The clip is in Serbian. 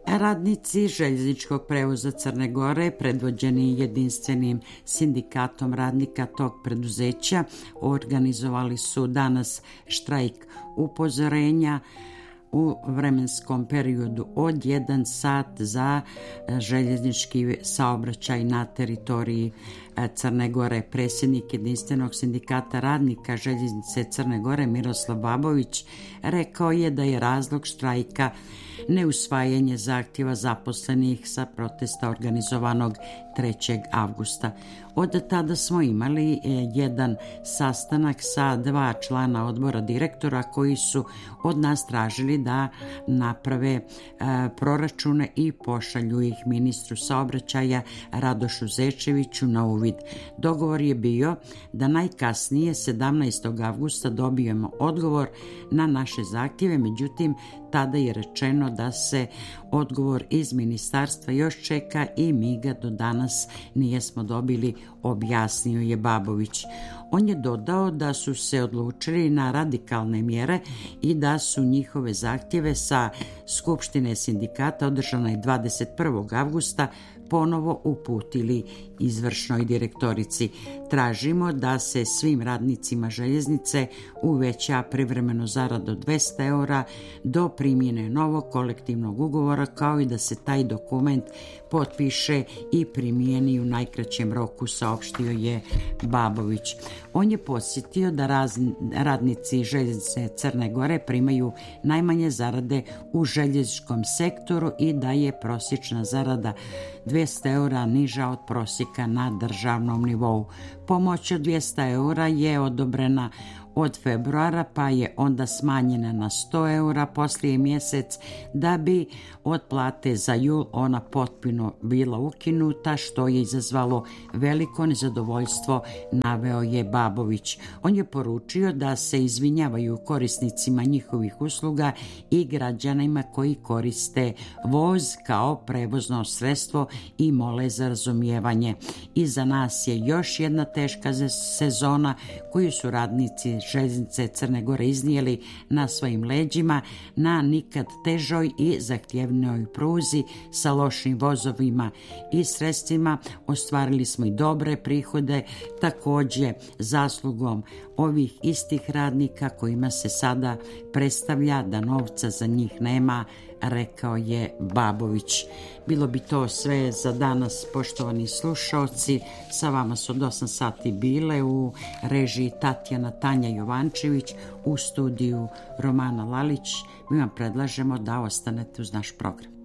Radnici željezničkog prevoza Crne Gore, predvođeni jedinstvenim sindikatom radnika tog preduzeća, organizovali su danas štrajk upozorenja u vremenskom periodu od 1 sat za željeznički saobraćaj na teritoriji Crne Gore. Predsjednik jedinstvenog sindikata radnika željeznice Crne Gore Miroslav Babović rekao je da je razlog štrajka neusvajanje zahtjeva zaposlenih sa protesta organizovanog 3. avgusta. Od tada smo imali jedan sastanak sa 2 člana odbora direktora koji su od nas tražili da naprave proračune i pošalju ih ministru saobraćaja Radošu Zečeviću na uvid. Dogovor je bio da najkasnije 17. avgusta dobijemo odgovor na naše zahtjeve, međutim tada je rečeno da se odgovor iz ministarstva još čeka i mi ga do danas nijesmo dobili, objasnio je Babović. On je dodao da su se odlučili na radikalne mjere i da su njihove zahtjeve sa Skupštine sindikata održane 21. avgusta ponovo uputili izvršnoj direktorici. Tražimo da se svim radnicima željeznice uveća privremeno zarada od 200 eura do primjene novog kolektivnog ugovora, kao i da se taj dokument potpiše i primijeni u najkraćem roku, saopštio je Babović. On je podsjetio da radnici željeznice Crne Gore primaju najmanje zarade u željezničkom sektoru i da je prosječna zarada 200 eura niža od prosjeka na državnom nivou. Pomoć od 200 eura je odobrena od februara, pa je onda smanjena na 100 eura poslije mjesec, da bi od plate za jul ona potpuno bila ukinuta, što je izazvalo veliko nezadovoljstvo, naveo je Babović. On je poručio da se izvinjavaju korisnicima njihovih usluga i građanima koji koriste voz kao prevozno sredstvo i mole za razumijevanje. Iza nas je još jedna teška sezona koju su radnici željeznice Crne Gore iznijeli na svojim leđima na nikad težoj i zahtjevnoj pruzi sa lošim vozovima i sredstvima. Ostvarili smo i dobre prihode, također zaslugom ovih istih radnika kojima se sada predstavlja da novca za njih nema, rekao je Babović. Bilo bi to sve za danas, poštovani slušalci. Sa vama su od 8 sati bile u režiji Tatjana Tanja Jovančević, u studiju Romana Lalić. Mi vam predlažemo da ostanete uz naš program.